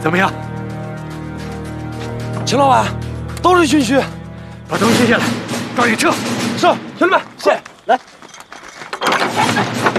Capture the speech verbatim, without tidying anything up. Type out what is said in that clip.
怎么样？ 秦老板，都是军需， 把东西卸下来，抓紧撤。 是，兄弟们，谢。来。